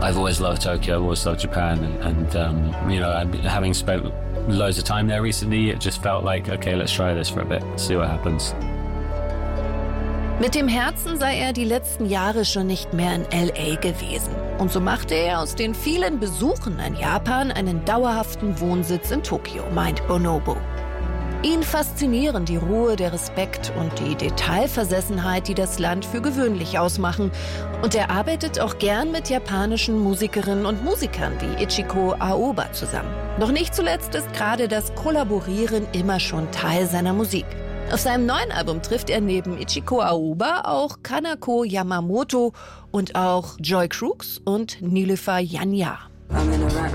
I've always loved Tokyo, I've always loved Japan, and having spent loads of time there recently, it just felt like, okay, let's try this for a bit, see what happens. Mit dem Herzen sei er die letzten Jahre schon nicht mehr in L.A. gewesen. Und so machte er aus den vielen Besuchen in Japan einen dauerhaften Wohnsitz in Tokio, meint Bonobo. Ihn faszinieren die Ruhe, der Respekt und die Detailversessenheit, die das Land für gewöhnlich ausmachen. Und er arbeitet auch gern mit japanischen Musikerinnen und Musikern wie Ichiko Aoba zusammen. Doch nicht zuletzt ist gerade das Kollaborieren immer schon Teil seiner Musik. Auf seinem neuen Album trifft er neben Ichiko Aoba auch Kanako Yamamoto und auch Joy Crookes und Nilüfer Yanya.